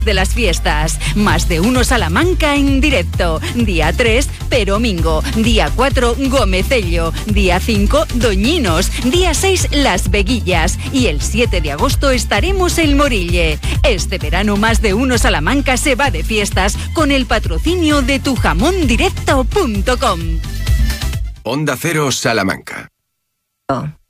de las fiestas. Más de uno Salamanca en directo. Día 3, Peromingo. Día 4, Gomecello. Día 5, Doñinos. Día 6, Las Veguillas. Y el 7 de agosto estaremos en Morille. Este verano Más de uno Salamanca se va de fiestas con el patrocinio de tujamondirecto.com. Onda Cero Salamanca.